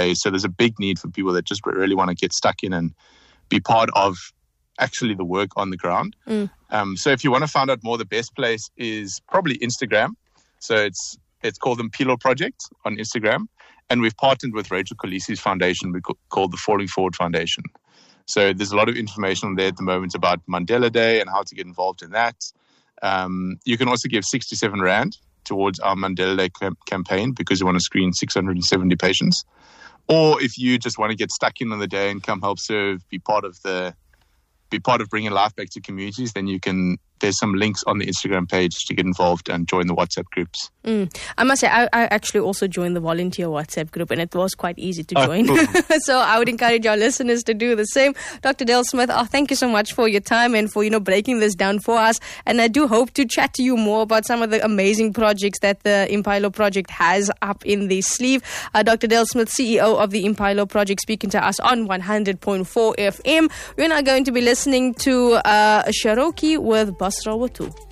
days. So there's a big need for people that just really want to get stuck in and be part of actually the work on the ground. So if you want to find out more, the best place is probably Instagram. So it's called the Mpilo Project on Instagram. And we've partnered with Rachel Kolisi's foundation called the Falling Forward Foundation. So there's a lot of information there at the moment about Mandela Day and how to get involved in that. You can also give 67 Rand towards our Mandela Day campaign because you want to screen 670 patients. Or if you just want to get stuck in on the day and come help serve, be part of bringing life back to communities, then there's some links on the Instagram page to get involved and join the WhatsApp groups. I must say, I actually also joined the volunteer WhatsApp group, and it was quite easy to join. Cool. So I would encourage our listeners to do the same. Dr. Dale Smith, thank you so much for your time and for, breaking this down for us. And I do hope to chat to you more about some of the amazing projects that the Mpilo Project has up in the sleeve. Dr. Dale Smith, CEO of the Mpilo Project, speaking to us on 100.4 FM. We're now going to be listening to Cherokee with Basra Watu.